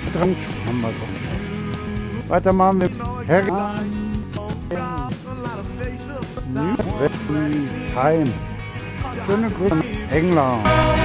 dran haben wir es auch geschafft. Weiter machen wir mit Harry New Time. Schöne Grüße an England.